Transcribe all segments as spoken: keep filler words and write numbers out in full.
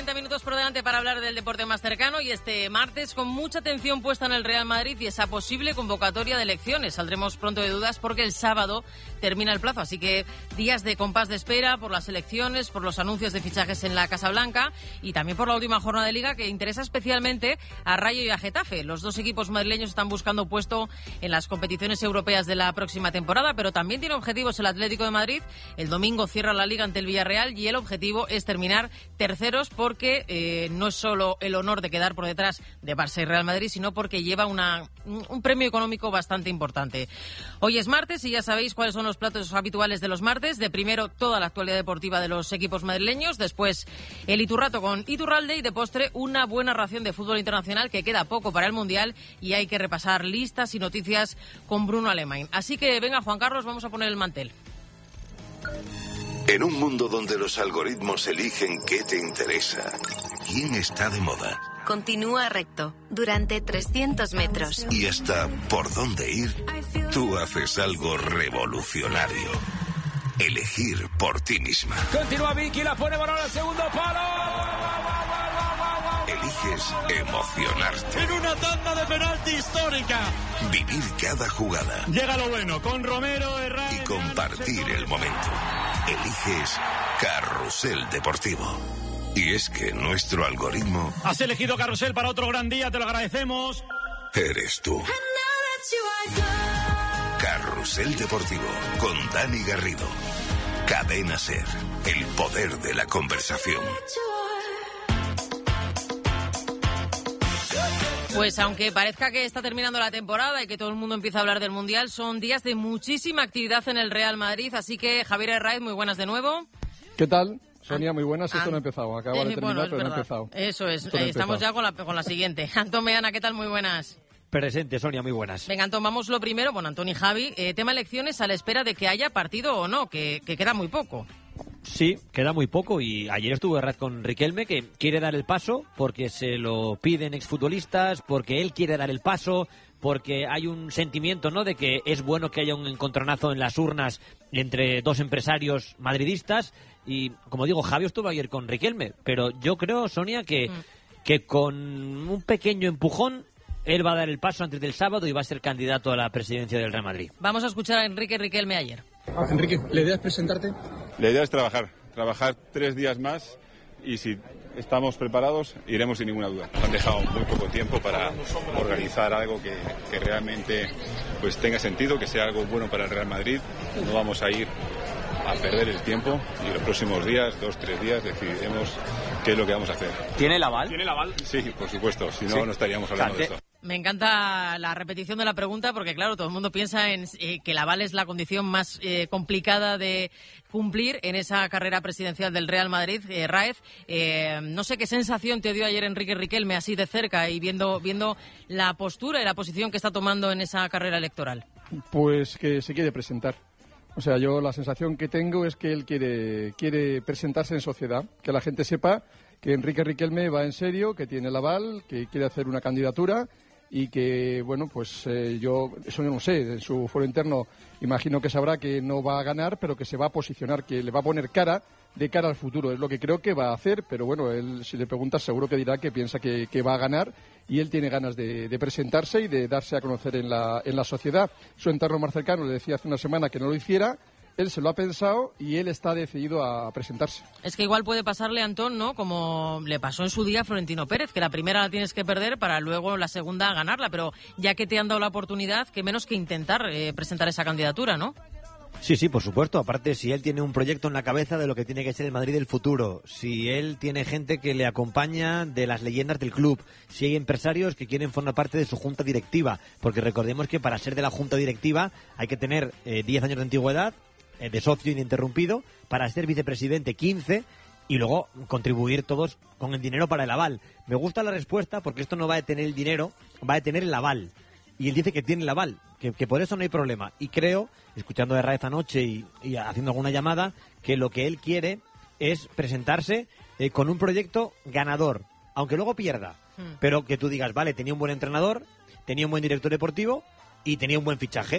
cuarenta minutos por delante para hablar del deporte más cercano y este martes con mucha atención puesta en el Real Madrid y esa posible convocatoria de elecciones. Saldremos pronto de dudas porque el sábado termina el plazo, así que días de compás de espera por las elecciones, por los anuncios de fichajes en la Casa Blanca y también por la última jornada de Liga que interesa especialmente a Rayo y a Getafe. Los dos equipos madrileños están buscando puesto en las competiciones europeas de la próxima temporada, pero también tiene objetivos el Atlético de Madrid. El domingo cierra la Liga ante el Villarreal y el objetivo es terminar terceros porque eh, no es solo el honor de quedar por detrás de Barça y Real Madrid, sino porque lleva una, un premio económico bastante importante. Hoy es martes y ya sabéis cuáles son los platos habituales de los martes. De primero, toda la actualidad deportiva de los equipos madrileños. Después, el Iturrato con Iturralde y de postre, una buena ración de fútbol internacional que queda poco para el Mundial y hay que repasar listas y noticias con Bruno Alemán. Así que venga, Juan Carlos, vamos a poner el mantel. En un mundo donde los algoritmos eligen qué te interesa, quién está de moda, continúa recto durante trescientos metros y hasta por dónde ir, tú haces algo revolucionario. Elegir por ti misma. Continúa Vicky, la pone balón al segundo palo. Eliges emocionarte. En una tanda de penalti histórica. Vivir cada jugada. Llega lo bueno con Romero, Herrera. Y compartir el momento. Eliges Carrusel Deportivo. Y es que nuestro algoritmo... Has elegido Carrusel para otro gran día, te lo agradecemos. Eres tú. Carrusel Deportivo con Dani Garrido. Cadena SER. El poder de la conversación. Pues aunque parezca que está terminando la temporada y que todo el mundo empieza a hablar del Mundial, son días de muchísima actividad en el Real Madrid. Así que, Javier Herraiz, muy buenas de nuevo. ¿Qué tal? Sonia, muy buenas. Esto ah, no ha empezado. Acaba eh, de terminar, bueno, pero verdad. no ha empezado. Eso es. Eh, estamos ya con la, con la siguiente. Antón Meana, ¿qué tal? Muy buenas. Presente, Sonia, muy buenas. Venga, Antón, vamos lo primero. Bueno, Antón y Javi, eh, tema elecciones a la espera de que haya partido o no, que, que queda muy poco. Sí, queda muy poco y ayer estuvo Herraiz con Riquelme que quiere dar el paso porque se lo piden exfutbolistas, porque él quiere dar el paso, porque hay un sentimiento, ¿no?, de que es bueno que haya un encontronazo en las urnas entre dos empresarios madridistas y, como digo, Javi estuvo ayer con Riquelme, pero yo creo, Sonia, que, mm. que con un pequeño empujón él va a dar el paso antes del sábado y va a ser candidato a la presidencia del Real Madrid. Vamos a escuchar a Enrique Riquelme ayer. Enrique, ¿la idea es presentarte? La idea es trabajar, trabajar tres días más y si estamos preparados iremos sin ninguna duda. Han dejado muy poco tiempo para organizar algo que, que realmente pues tenga sentido, que sea algo bueno para el Real Madrid. No vamos a ir a perder el tiempo y los próximos días, dos, tres días, decidiremos qué es lo que vamos a hacer. ¿Tiene el aval? ¿Tiene el aval? Sí, por supuesto, si no, ¿sí? No estaríamos hablando Cante. de esto. Me encanta la repetición de la pregunta porque, claro, todo el mundo piensa en eh, que el aval es la condición más eh, complicada de cumplir en esa carrera presidencial del Real Madrid. Eh, Raez, eh, no sé qué sensación te dio ayer Enrique Riquelme así de cerca y viendo, viendo la postura y la posición que está tomando en esa carrera electoral. Pues que se quiere presentar. O sea, yo la sensación que tengo es que él quiere, quiere presentarse en sociedad, que la gente sepa que Enrique Riquelme va en serio, que tiene el aval, que quiere hacer una candidatura y que, bueno, pues eh, yo, eso yo no sé, en su foro interno imagino que sabrá que no va a ganar, pero que se va a posicionar, que le va a poner cara de cara al futuro. Es lo que creo que va a hacer, pero bueno, él, si le preguntas, seguro que dirá que piensa que, que va a ganar y él tiene ganas de, de presentarse y de darse a conocer en la, en la sociedad. Su entorno más cercano le decía hace una semana que no lo hiciera. Él se lo ha pensado y él está decidido a presentarse. Es que igual puede pasarle a Antón, ¿no?, como le pasó en su día a Florentino Pérez, que la primera la tienes que perder para luego la segunda ganarla, pero ya que te han dado la oportunidad, qué menos que intentar eh, presentar esa candidatura, ¿no? Sí, sí, por supuesto. Aparte, si él tiene un proyecto en la cabeza de lo que tiene que ser el Madrid del futuro, si él tiene gente que le acompaña de las leyendas del club, si hay empresarios que quieren formar parte de su junta directiva, porque recordemos que para ser de la junta directiva hay que tener eh, diez años de antigüedad, de socio ininterrumpido, para ser vicepresidente quince y luego contribuir todos con el dinero para el aval. Me gusta la respuesta porque esto no va a tener el dinero, va a tener el aval. Y él dice que tiene el aval, que, que por eso no hay problema. Y creo, escuchando a Herraiz anoche y, y haciendo alguna llamada, que lo que él quiere es presentarse eh, con un proyecto ganador, aunque luego pierda. Hmm. Pero que tú digas, vale, tenía un buen entrenador, tenía un buen director deportivo y tenía un buen fichaje.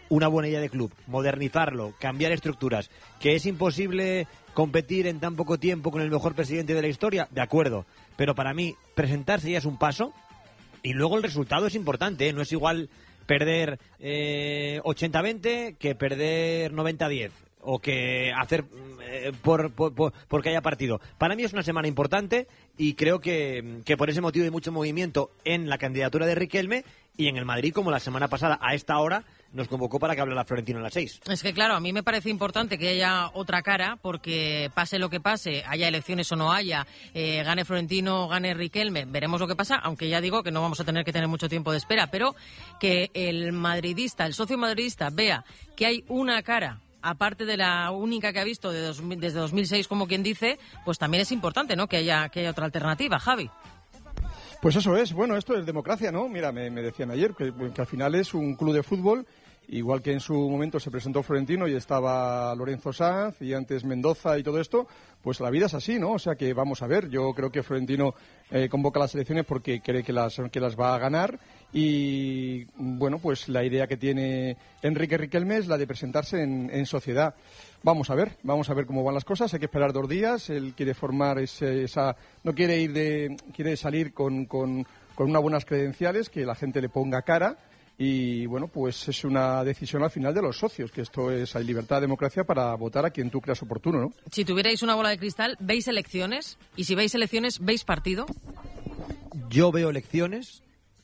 una buena idea de club, modernizarlo, cambiar estructuras, que es imposible competir en tan poco tiempo con el mejor presidente de la historia, de acuerdo, pero para mí presentarse ya es un paso y luego el resultado es importante, ¿eh? No es igual perder eh, ochenta a veinte que perder noventa a diez o que hacer eh, por, por, por porque haya partido. Para mí es una semana importante y creo que, que por ese motivo hay mucho movimiento en la candidatura de Riquelme y en el Madrid, como la semana pasada a esta hora nos convocó para que hablara Florentino a las seis. Es que claro, a mí me parece importante que haya otra cara, porque pase lo que pase, haya elecciones o no haya, eh, gane Florentino, gane Riquelme, veremos lo que pasa, aunque ya digo que no vamos a tener que tener mucho tiempo de espera, pero que el madridista, el socio madridista vea que hay una cara, aparte de la única que ha visto de dos, desde dos mil seis, como quien dice, pues también es importante, ¿no?, que haya, que haya otra alternativa. Javi. Pues eso es, bueno, esto es democracia, ¿no? Mira, me, me decían ayer que, que al final es un club de fútbol, igual que en su momento se presentó Florentino y estaba Lorenzo Sanz y antes Mendoza y todo esto, pues la vida es así, ¿no? O sea que vamos a ver, yo creo que Florentino eh, convoca las elecciones porque cree que las, que las va a ganar y, bueno, pues la idea que tiene Enrique Riquelme es la de presentarse en, en sociedad. Vamos a ver, vamos a ver cómo van las cosas, hay que esperar dos días, él quiere formar ese, esa, no quiere ir de, quiere salir con, con, con unas buenas credenciales, que la gente le ponga cara y bueno, pues es una decisión al final de los socios, que esto es, hay libertad, democracia para votar a quien tú creas oportuno, ¿no? Si tuvierais una bola de cristal, ¿veis elecciones? Y si veis elecciones, ¿veis partido? Yo veo elecciones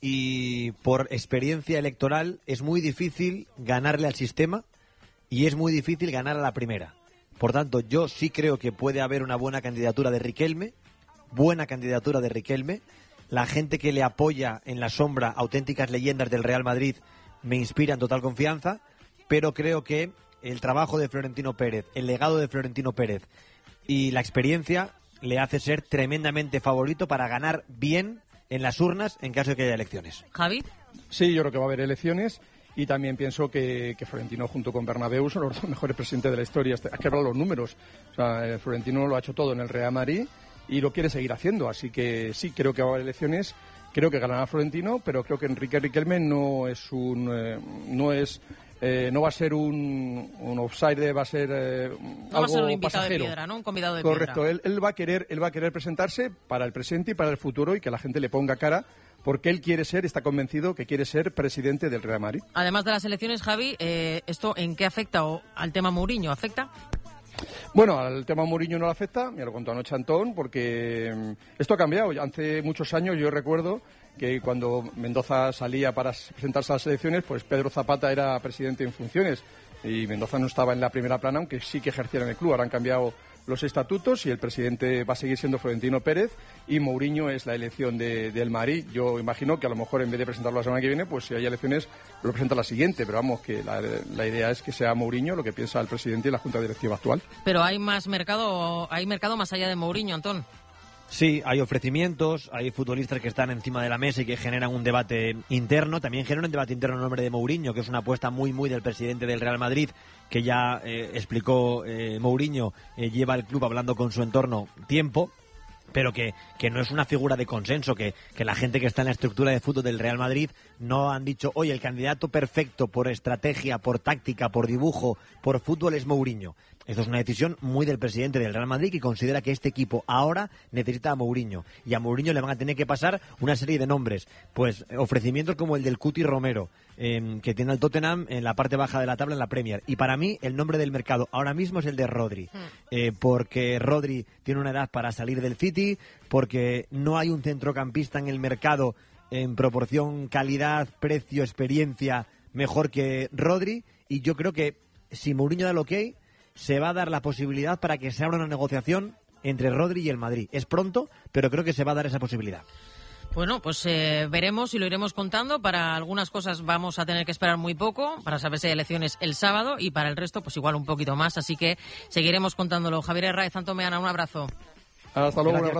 y por experiencia electoral es muy difícil ganarle al sistema y es muy difícil ganar a la primera. Por tanto, yo sí creo que puede haber una buena candidatura de Riquelme, buena candidatura de Riquelme. La gente que le apoya en la sombra, auténticas leyendas del Real Madrid, me inspiran total confianza, pero creo que el trabajo de Florentino Pérez, el legado de Florentino Pérez y la experiencia le hace ser tremendamente favorito para ganar bien en las urnas en caso de que haya elecciones. Javi. Sí, yo creo que va a haber elecciones. Y también pienso que, que Florentino junto con Bernabéu son los dos mejores presidentes de la historia. Hay que hablar los números. O sea, Florentino lo ha hecho todo en el Real Madrid y lo quiere seguir haciendo. Así que sí, creo que va a haber elecciones. Creo que ganará Florentino, pero creo que Enrique Riquelme no es un, eh, no es, eh, no va a ser un, un outsider, va a ser eh, no algo va a ser un invitado pasajero. de piedra, ¿no? Un convidado de Correcto. piedra. Él, él va a querer, él va a querer presentarse para el presente y para el futuro y que la gente le ponga cara. Porque él quiere ser, está convencido que quiere ser presidente del Real Madrid. Además de las elecciones, Javi, eh, ¿esto en qué afecta o al tema Mourinho? ¿Afecta? Bueno, al tema Mourinho no le afecta, me lo contó anoche Antón, porque esto ha cambiado. Hace muchos años yo recuerdo que cuando Mendoza salía para presentarse a las elecciones, pues Pedro Zapata era presidente en funciones y Mendoza no estaba en la primera plana, aunque sí que ejercía en el club. Ahora han cambiado los estatutos y el presidente va a seguir siendo Florentino Pérez y Mourinho es la elección de, del Madrid. Yo imagino que a lo mejor en vez de presentarlo la semana que viene, pues si hay elecciones lo presenta la siguiente, pero vamos, que la, la idea es que sea Mourinho lo que piensa el presidente y la Junta Directiva actual. Pero hay más mercado, hay mercado más allá de Mourinho, Antón. Sí, hay ofrecimientos, hay futbolistas que están encima de la mesa y que generan un debate interno. También genera un debate interno en nombre de Mourinho, que es una apuesta muy, muy del presidente del Real Madrid, que ya eh, explicó eh, Mourinho, eh, lleva el club hablando con su entorno tiempo, pero que, que no es una figura de consenso, que, que la gente que está en la estructura de fútbol del Real Madrid no han dicho, oye, el candidato perfecto por estrategia, por táctica, por dibujo, por fútbol es Mourinho. Esto es una decisión muy del presidente del Real Madrid, que considera que este equipo ahora necesita a Mourinho. Y a Mourinho le van a tener que pasar una serie de nombres. Pues ofrecimientos como el del Cuti Romero, eh, que tiene el Tottenham en la parte baja de la tabla en la Premier. Y para mí el nombre del mercado ahora mismo es el de Rodri. Eh, porque Rodri tiene una edad para salir del City, porque no hay un centrocampista en el mercado en proporción calidad, precio, experiencia mejor que Rodri. Y yo creo que si Mourinho da el ok, se va a dar la posibilidad para que se abra una negociación entre Rodri y el Madrid. Es pronto, pero creo que se va a dar esa posibilidad. Bueno, pues eh, veremos y lo iremos contando. Para algunas cosas vamos a tener que esperar muy poco, para saber si hay elecciones el sábado, y para el resto pues igual un poquito más, así que seguiremos contándolo. Javier Herráez, Antón Meana, un abrazo. Hasta luego, Gracias, un abrazo. Chao.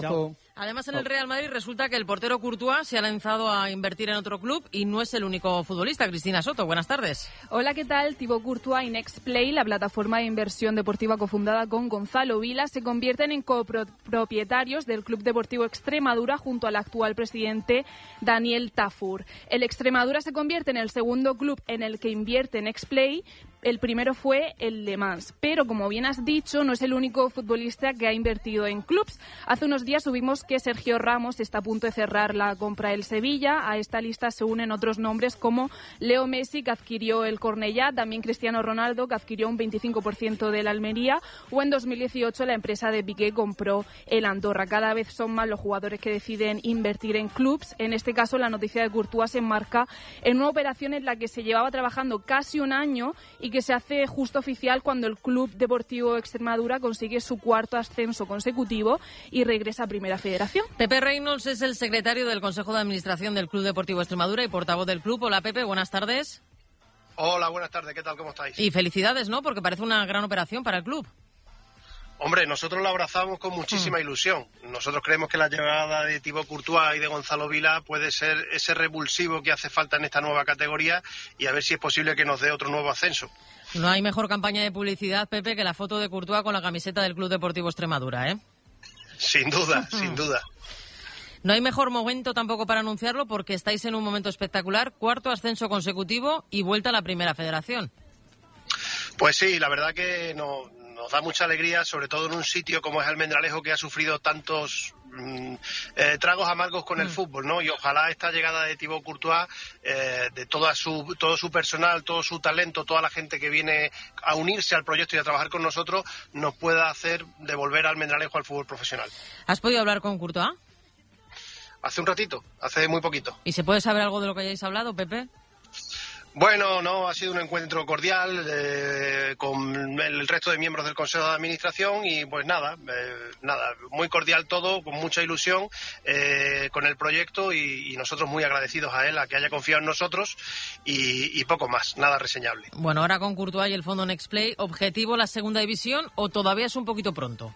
Además, en el Real Madrid resulta que el portero Courtois se ha lanzado a invertir en otro club y no es el único futbolista. Cristina Soto, buenas tardes. Hola, ¿qué tal? Thibaut Courtois y Nextplay, la plataforma de inversión deportiva cofundada con Gonzalo Vila, se convierten en copropietarios del Club Deportivo Extremadura junto al actual presidente Daniel Tafur. El Extremadura se convierte en el segundo club en el que invierte Nextplay. El primero fue el Le Mans, pero como bien has dicho, no es el único futbolista que ha invertido en clubs. Hace unos días subimos que Sergio Ramos está a punto de cerrar la compra del Sevilla. A esta lista se unen otros nombres como Leo Messi, que adquirió el Cornellá, también Cristiano Ronaldo, que adquirió un veinticinco por ciento del Almería, o en dos mil dieciocho la empresa de Piqué compró el Andorra. Cada vez son más los jugadores que deciden invertir en clubs. En este caso, la noticia de Courtois se enmarca en una operación en la que se llevaba trabajando casi un año y que se hace justo oficial cuando el Club Deportivo Extremadura consigue su cuarto ascenso consecutivo y regresa a Primera Federación. Pepe Reynolds es el secretario del Consejo de Administración del Club Deportivo Extremadura y portavoz del club. Hola, Pepe, buenas tardes. Hola, buenas tardes, ¿qué tal? ¿Cómo estáis? Y felicidades, ¿no? Porque parece una gran operación para el club. Hombre, nosotros la abrazamos con muchísima mm. ilusión. Nosotros creemos que la llegada de Thibaut Courtois y de Gonzalo Vila puede ser ese revulsivo que hace falta en esta nueva categoría y a ver si es posible que nos dé otro nuevo ascenso. No hay mejor campaña de publicidad, Pepe, que la foto de Courtois con la camiseta del Club Deportivo Extremadura, ¿eh? Sin duda, sin duda. No hay mejor momento tampoco para anunciarlo porque estáis en un momento espectacular, cuarto ascenso consecutivo y vuelta a la Primera Federación. Pues sí, la verdad que no... nos da mucha alegría, sobre todo en un sitio como es Almendralejo, que ha sufrido tantos mm, eh, tragos amargos con el mm. fútbol, ¿no? Y ojalá esta llegada de Thibaut Courtois, eh, de toda su, todo su personal, todo su talento, toda la gente que viene a unirse al proyecto y a trabajar con nosotros, nos pueda hacer devolver a Almendralejo al fútbol profesional. ¿Has podido hablar con Courtois? Hace un ratito, hace muy poquito. ¿Y se puede saber algo de lo que hayáis hablado, Pepe? Bueno, no, ha sido un encuentro cordial eh, con el resto de miembros del Consejo de Administración y pues nada, eh, nada, muy cordial todo, con mucha ilusión eh, con el proyecto y, y nosotros muy agradecidos a él, a que haya confiado en nosotros y, y poco más, nada reseñable. Bueno, ahora con Courtois y el fondo Nextplay, ¿objetivo la segunda división o todavía es un poquito pronto?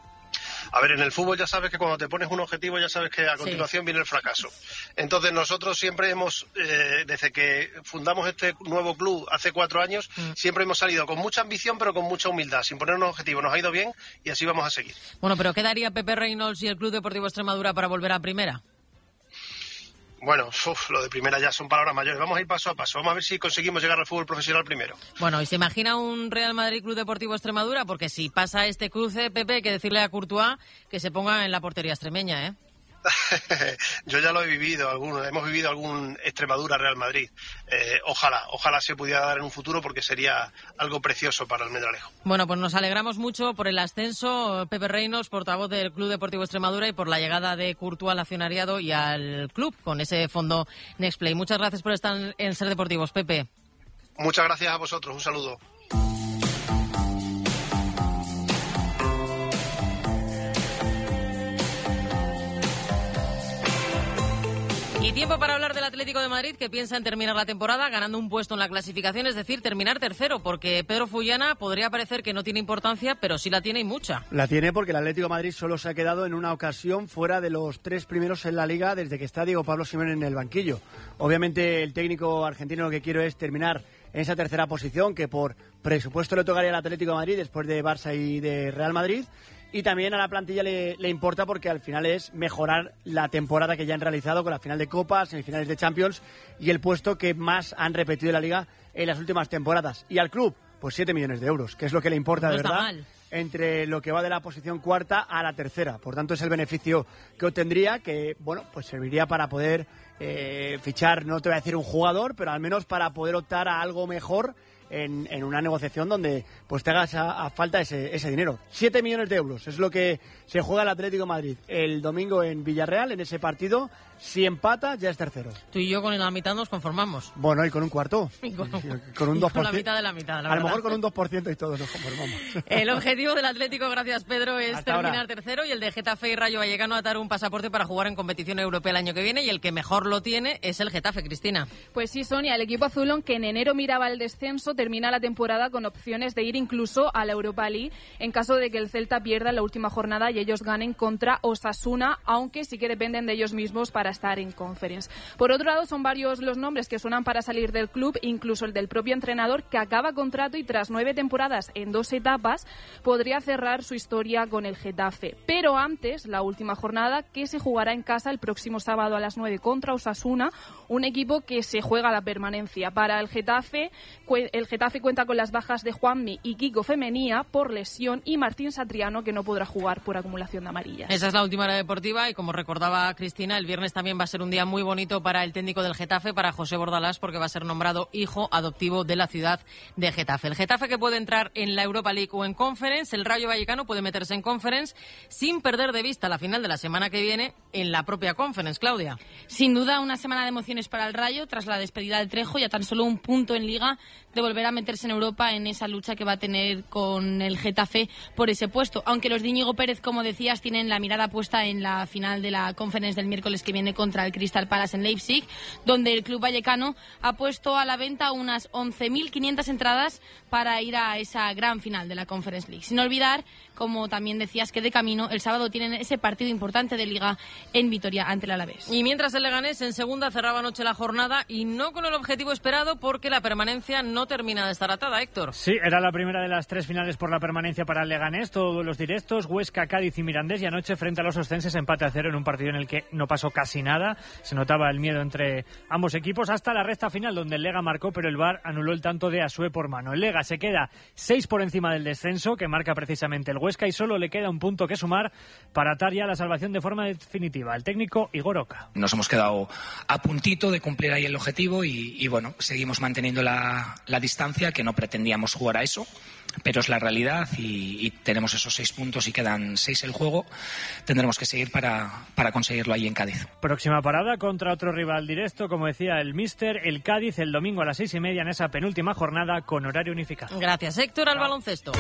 A ver, en el fútbol ya sabes que cuando te pones un objetivo ya sabes que a continuación sí. viene el fracaso. Entonces nosotros siempre hemos, eh, desde que fundamos este nuevo club hace cuatro años, mm. siempre hemos salido con mucha ambición pero con mucha humildad, sin poner un objetivo. Nos ha ido bien y así vamos a seguir. Bueno, pero ¿qué daría Pepe Reynolds y el Club Deportivo Extremadura para volver a Primera? Bueno, uf, lo de primera ya son palabras mayores. Vamos a ir paso a paso. Vamos a ver si conseguimos llegar al fútbol profesional primero. Bueno, ¿y se imagina un Real Madrid Club Deportivo Extremadura? Porque si pasa este cruce, Pepe, hay que decirle a Courtois que se ponga en la portería extremeña, ¿eh? Yo ya lo he vivido, algunos, hemos vivido algún Extremadura-Real Madrid. Eh, ojalá, ojalá se pudiera dar en un futuro porque sería algo precioso para Almendralejo. Bueno, pues nos alegramos mucho por el ascenso, Pepe Reynolds, portavoz del Club Deportivo Extremadura, y por la llegada de Courtois al accionariado y al club con ese fondo Nextplay. Muchas gracias por estar en Ser Deportivos, Pepe. Muchas gracias a vosotros, un saludo. Y tiempo para hablar del Atlético de Madrid, que piensa en terminar la temporada ganando un puesto en la clasificación, es decir, terminar tercero, porque Pedro Fullana podría parecer que no tiene importancia, pero sí la tiene y mucha. La tiene porque el Atlético de Madrid solo se ha quedado en una ocasión fuera de los tres primeros en la Liga desde que está Diego Pablo Simeone en el banquillo. Obviamente el técnico argentino lo que quiere es terminar en esa tercera posición, que por presupuesto le tocaría al Atlético de Madrid después de Barça y de Real Madrid. Y también a la plantilla le, le importa porque al final es mejorar la temporada que ya han realizado con la final de Copa, semifinales de Champions y el puesto que más han repetido en la Liga en las últimas temporadas. Y al club, pues siete millones de euros, que es lo que le importa no de está verdad, mal. Entre lo que va de la posición cuarta a la tercera. Por tanto, es el beneficio que obtendría, que bueno, pues serviría para poder eh, fichar, no te voy a decir un jugador, pero al menos para poder optar a algo mejor En, en una negociación donde pues te hagas a, a falta ese, ese dinero. siete millones de euros es lo que se juega el Atlético de Madrid el domingo en Villarreal, en ese partido. Si empata, ya es tercero. Tú y yo con la mitad nos conformamos. Bueno, y con un cuarto. Y con, con un dos por ciento. Con la mitad de la mitad, la A verdad. lo mejor con un dos por ciento y todos nos conformamos. El objetivo del Atlético, gracias Pedro, es Hasta terminar ahora. tercero, y el de Getafe y Rayo Vallecano atar un pasaporte para jugar en competición europea el año que viene, y el que mejor lo tiene es el Getafe, Cristina. Pues sí, Sonia, el equipo azulón, que en enero miraba el descenso, termina la temporada con opciones de ir incluso a la Europa League en caso de que el Celta pierda en la última jornada y ellos ganen contra Osasuna, aunque sí que dependen de ellos mismos para estar en Conference. Por otro lado, son varios los nombres que suenan para salir del club, incluso el del propio entrenador, que acaba contrato y tras nueve temporadas en dos etapas podría cerrar su historia con el Getafe. Pero antes, la última jornada, que se jugará en casa el próximo sábado a las nueve contra Osasuna, un equipo que se juega la permanencia. Para el Getafe, el Getafe cuenta con las bajas de Juanmi y Kiko Femenía por lesión y Martín Satriano, que no podrá jugar por acumulación de amarillas. Esa es la última hora deportiva y como recordaba Cristina, el viernes también va a ser un día muy bonito para el técnico del Getafe, para José Bordalás, porque va a ser nombrado hijo adoptivo de la ciudad de Getafe. El Getafe que puede entrar en la Europa League o en Conference, el Rayo Vallecano puede meterse en Conference sin perder de vista la final de la semana que viene en la propia Conference. Claudia. Sin duda una semana de emociones para el Rayo tras la despedida del Trejo y a tan solo un punto en Liga de volver a meterse en Europa en esa lucha que va a tener con el Getafe por ese puesto. Aunque los de Íñigo Pérez, como decías, tienen la mirada puesta en la final de la Conference del miércoles que viene contra el Crystal Palace en Leipzig, donde el club vallecano ha puesto a la venta unas once mil quinientas entradas para ir a esa gran final de la Conference League. Sin olvidar, como también decías, que de camino el sábado tienen ese partido importante de Liga en Vitoria ante el Alavés. Y mientras el Leganés en segunda cerraba anoche la jornada y no con el objetivo esperado porque la permanencia no termina de estar atada, Héctor. Sí, era la primera de las tres finales por la permanencia para el Leganés, todos los directos, Huesca, Cádiz y Mirandés, y anoche frente a los oscenses empate a cero en un partido en el que no pasó casi nada, se notaba el miedo entre ambos equipos hasta la recta final donde el Lega marcó pero el V A R anuló el tanto de Asue por mano. El Lega se queda seis por encima del descenso que marca precisamente el Huesca y solo le queda un punto que sumar para atar ya la salvación de forma definitiva. El técnico Igor Oca. Nos hemos quedado a puntito de cumplir ahí el objetivo y, y bueno, seguimos manteniendo la, la distancia, que no pretendíamos jugar a eso, pero es la realidad y, y tenemos esos seis puntos y quedan seis el juego. Tendremos que seguir para, para conseguirlo ahí en Cádiz. Próxima parada contra otro rival directo, como decía el míster, el Cádiz, el domingo a las seis y media en esa penúltima jornada con horario unificado. Gracias, Héctor. Al baloncesto.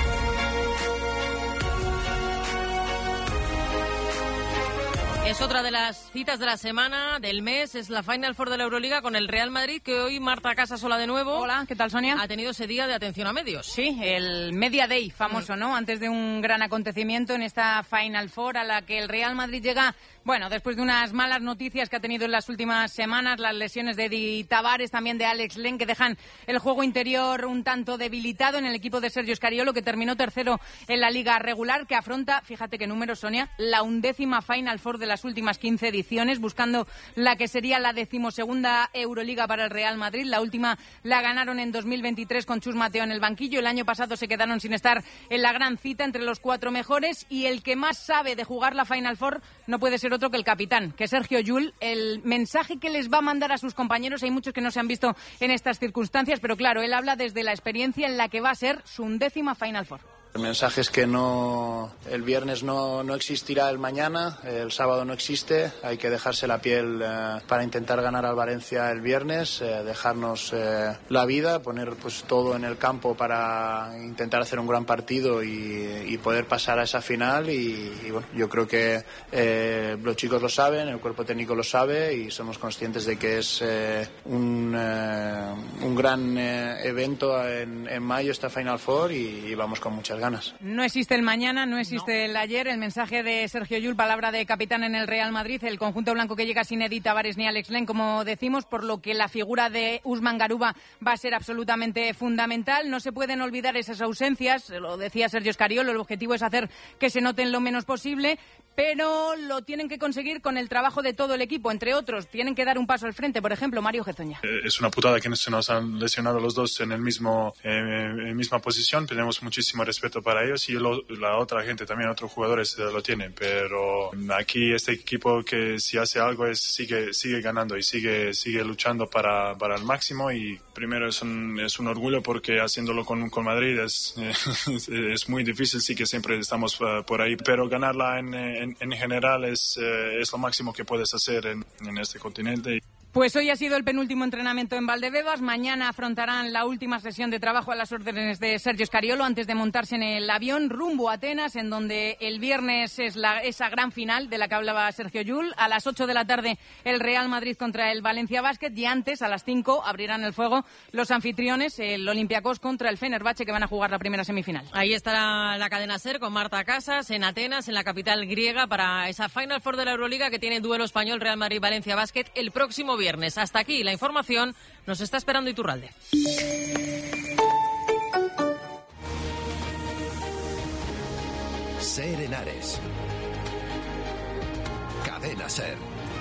Es otra de las citas de la semana, del mes, es la Final Four de la Euroliga con el Real Madrid, que hoy Marta Casasola de nuevo. Hola, ¿qué tal, Sonia? Ha tenido ese día de atención a medios. Sí, el Media Day famoso, ¿no? Antes de un gran acontecimiento en esta Final Four a la que el Real Madrid llega, bueno, después de unas malas noticias que ha tenido en las últimas semanas, las lesiones de Di Tavares, también de Alex Len, que dejan el juego interior un tanto debilitado en el equipo de Sergio Scariolo, que terminó tercero en la liga regular, que afronta, fíjate qué número, Sonia, la undécima Final Four de las últimas quince ediciones, buscando la que sería la decimosegunda Euroliga para el Real Madrid. La última la ganaron en dos mil veintitrés con Chus Mateo en el banquillo. El año pasado se quedaron sin estar en la gran cita entre los cuatro mejores, y el que más sabe de jugar la Final Four no puede ser otro que el capitán, que es Sergio Llull. El mensaje que les va a mandar a sus compañeros, hay muchos que no se han visto en estas circunstancias, pero claro, él habla desde la experiencia en la que va a ser su undécima Final Four. El mensaje es que no, el viernes no, no existirá el mañana, el sábado no existe, hay que dejarse la piel eh, para intentar ganar al Valencia el viernes, eh, dejarnos eh, la vida, poner pues todo en el campo para intentar hacer un gran partido y, y poder pasar a esa final y, y bueno, yo creo que eh, los chicos lo saben, el cuerpo técnico lo sabe y somos conscientes de que es eh, un, eh, un gran eh, evento en, en mayo esta Final Four y, y vamos con muchas ganas. No existe el mañana, no existe no. el ayer. El mensaje de Sergio Llull, palabra de capitán en el Real Madrid, el conjunto blanco que llega sin Di Tavares ni Alex Len, como decimos, por lo que la figura de Usman Garuba va a ser absolutamente fundamental. No se pueden olvidar esas ausencias, lo decía Sergio Scariolo, el objetivo es hacer que se noten lo menos posible, pero lo tienen que conseguir con el trabajo de todo el equipo. Entre otros, tienen que dar un paso al frente. Por ejemplo, Mario Gezoña. Es una putada que se nos han lesionado los dos en el mismo eh, en misma posición. Tenemos muchísimo respeto para ellos y lo, la otra gente también, otros jugadores lo tienen. Pero aquí este equipo que si hace algo es sigue sigue ganando y sigue sigue luchando para, para el máximo. Y primero es un, es un orgullo porque haciéndolo con, con Madrid es, es, es muy difícil. Sí que siempre estamos uh, por ahí, pero ganarla en, en En, en general es, eh, es lo máximo que puedes hacer en, en este continente. Pues hoy ha sido el penúltimo entrenamiento en Valdebebas. Mañana afrontarán la última sesión de trabajo a las órdenes de Sergio Scariolo antes de montarse en el avión rumbo a Atenas, en donde el viernes es la, esa gran final de la que hablaba Sergio Llull. A las ocho de la tarde el Real Madrid contra el Valencia Basket y antes, a las cinco, abrirán el fuego los anfitriones, el Olympiacos contra el Fenerbahce, que van a jugar la primera semifinal. Ahí estará la cadena SER con Marta Casas en Atenas, en la capital griega, para esa Final Four de la Euroliga que tiene duelo español Real Madrid-Valencia Basket el próximo viernes. Hasta aquí la información. Nos está esperando Iturralde. SER Henares. Cadena SER.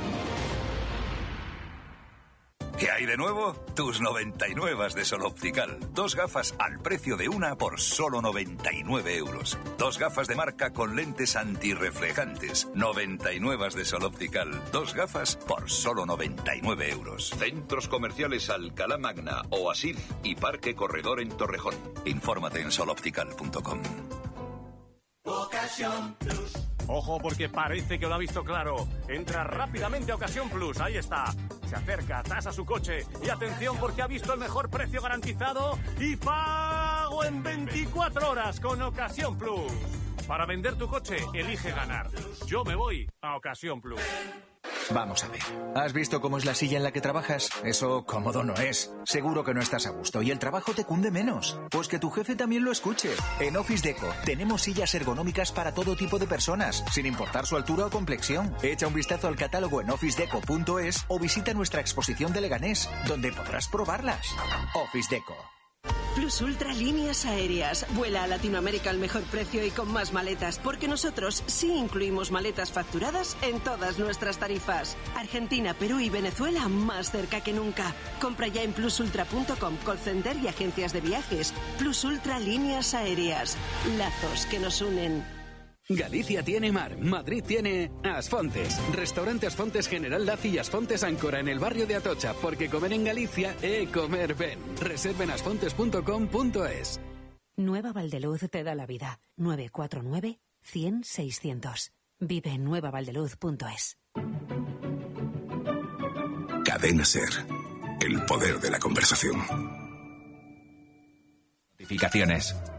¿Qué hay de nuevo? Tus noventa y nueve de Sol Optical. Dos gafas al precio de una por solo noventa y nueve euros. Dos gafas de marca con lentes antirreflejantes. noventa y nueve de Sol Optical. Dos gafas por solo noventa y nueve euros. Centros comerciales Alcalá Magna, Oasis y Parque Corredor en Torrejón. Infórmate en sol optical punto com. Ocasión Plus. Ojo, porque parece que lo ha visto claro. Entra rápidamente a Ocasión Plus, ahí está. Se acerca, tasa su coche y atención porque ha visto el mejor precio garantizado y pago en veinticuatro horas con Ocasión Plus. Para vender tu coche, elige ganar. Yo me voy a Ocasión Plus. Vamos a ver. ¿Has visto cómo es la silla en la que trabajas? Eso cómodo no es. Seguro que no estás a gusto y el trabajo te cunde menos. Pues que tu jefe también lo escuche. En Office Deco tenemos sillas ergonómicas para todo tipo de personas, sin importar su altura o complexión. Echa un vistazo al catálogo en office deco punto es o visita nuestra exposición de Leganés, donde podrás probarlas. Office Deco. Plus Ultra Líneas Aéreas. Vuela a Latinoamérica al mejor precio y con más maletas, porque nosotros sí incluimos maletas facturadas en todas nuestras tarifas. Argentina, Perú y Venezuela más cerca que nunca. Compra ya en plus ultra punto com, call center y agencias de viajes. Plus Ultra Líneas Aéreas. Lazos que nos unen. Galicia tiene mar, Madrid tiene Asfontes. Restaurante Asfontes General Laci y Asfontes Áncora en el barrio de Atocha, porque comer en Galicia es comer ben. Reserven asfontes punto com punto es. Nueva Valdeluz te da la vida. nueve cuatro nueve, cien, seiscientos. Vive en nueva valdeluz punto es. Cadena SER. El poder de la conversación. Notificaciones.